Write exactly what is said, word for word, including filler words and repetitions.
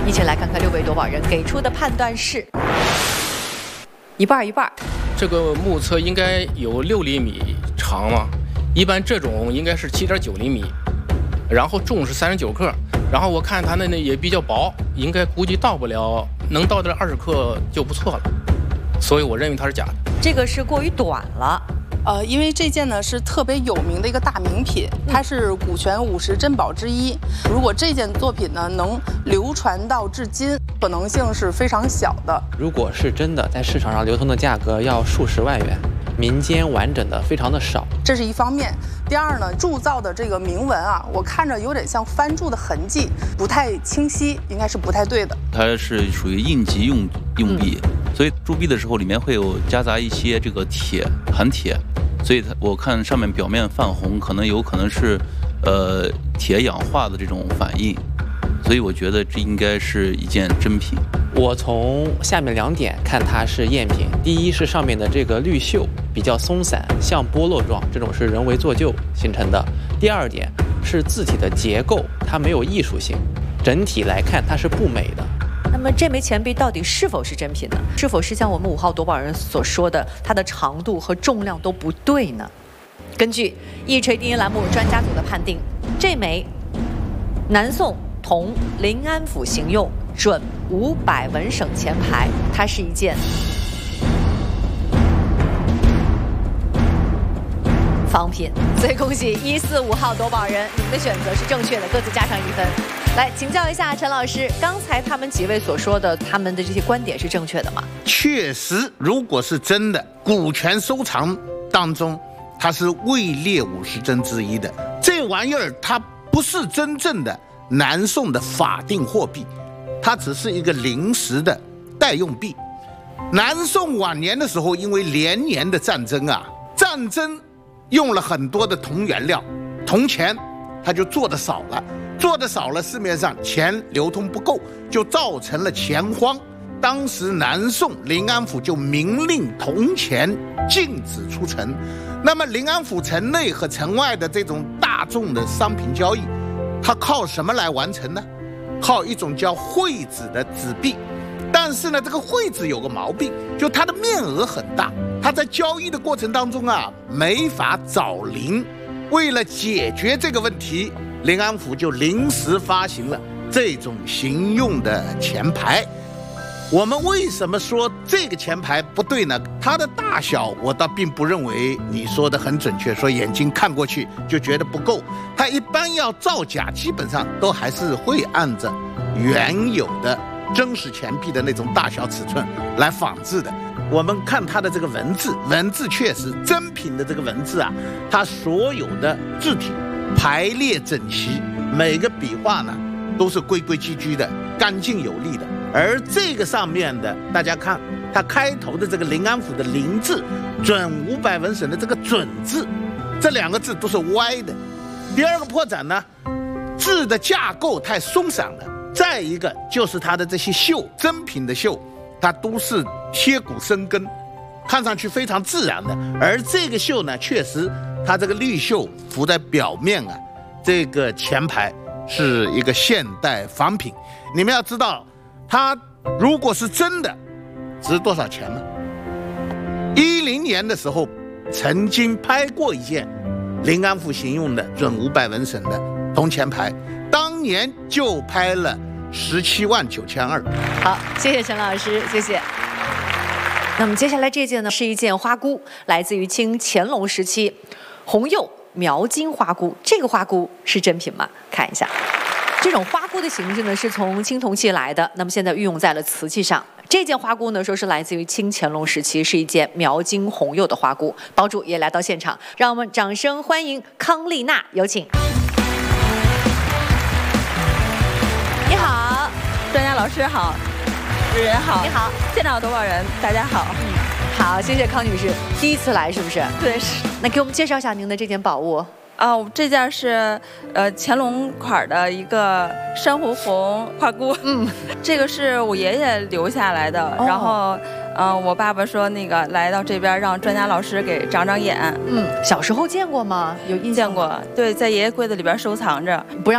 一起来看看六位夺宝人给出的判断是一半一半。 这个目测应该有六厘米长嘛，一般这种应该是七点九厘米，然后重是三十九克，然后我看它那那也比较薄，应该估计到不了，能到这二十克就不错了，所以我认为它是假的。 这个是过于短了。 呃，因为这件呢是特别有名的一个大名品，它是古泉五十珍宝之一。如果这件作品呢能流传到至今，可能性是非常小的。 如果是真的，在市场上流通的价格要数十万元，民间完整的非常的少， 这是一方面。第二呢，铸造的这个铭文啊，我看着有点像翻铸的痕迹，不太清晰，应该是不太对的。 它是属于应急用用币，嗯、所以铸币的时候里面会有夹杂一些这个铁含铁，所以它我看上面表面泛红，可能有可能是呃铁氧化的这种反应，所以我觉得这应该是一件真品。 我从下面两点看它是赝品，第一是上面的这个绿锈比较松散，像剥落状，这种是人为做旧形成的。第二点是字体的结构，它没有艺术性，整体来看它是不美的。 那么这枚钱币到底是否是真品呢？是否是像我们五号夺宝人所说的，它的长度和重量都不对呢？根据一锤定音栏目专家组的判定，这枚南宋同临安府行用准五百文省钱牌，它是一件仿品。所以恭喜一四五号夺宝人，你们的选择是正确的，各自加上一分。来请教一下陈老师，刚才他们几位所说的，他们的这些观点是正确的吗？ 确实，如果是真的，古泉收藏当中它是位列五十珍之一的。这玩意儿它不是真正的南宋的法定货币，它只是一个临时的代用币。南宋晚年的时候，因为连年的战争啊，战争用了很多的铜原料，铜钱它就做的少了，做的少了，市面上钱流通不够，就造成了钱荒。当时南宋临安府就明令铜钱禁止出城。那么临安府城内和城外的这种大众的商品交易，它靠什么来完成呢？靠一种叫会纸的纸币。但是呢，这个会纸有个毛病，就它的面额很大，它在交易的过程当中啊，没法找零。为了解决这个问题，临安府就临时发行了这种行用的钱牌。我们为什么说这个钱牌不对呢？它的大小我倒并不认为你说的很准确，说眼睛看过去就觉得不够。它一般要造假，基本上都还是会按照原有的真实钱币的那种大小尺寸来仿制的。我们看它的这个文字，文字确实真品的这个文字啊，它所有的字体排列整齐，每个笔画呢都是规规矩矩的，干净有力的。而这个上面的，大家看它开头的这个临安府的临字，准五百文省的这个准字，这两个字都是歪的。第二个破绽呢，字的架构太松散了。再一个就是它的这些绣，真品的绣，它都是贴骨生根，看上去非常自然的。而这个绣呢，确实它这个绿绣浮在表面啊，这个钱牌是一个现代仿品。你们要知道，它如果是真的，值多少钱呢？一零年的时候，曾经拍过一件临安府行用的准五百文省的铜钱牌，当年就拍了十七万九千二。 好，谢谢陈老师，谢谢。那么接下来这件呢，是一件花箍，来自于清乾隆时期红釉描金花箍。这个花箍是真品吗？看一下。这种花箍的形制呢，是从青铜器来的，那么现在运用在了瓷器上。这件花箍呢，说是来自于清乾隆时期，是一件描金红釉的花箍。包主也来到现场，让我们掌声欢迎康丽娜，有请。你好， 专家老师好，主持人好， 你好， 现场夺宝人大家好。 嗯，好，谢谢康女士，第一次来是不是？ 对，是。 那给我们介绍一下您的这件宝物。 哦，这件是呃乾隆款的一个珊瑚红花箍，嗯，这个是我爷爷留下来的，哦、然后，嗯、呃，我爸爸说那个来到这边让专家老师给长长眼， 嗯，小时候见过吗？有印象见过，对，在爷爷柜子里边收藏着， 不让。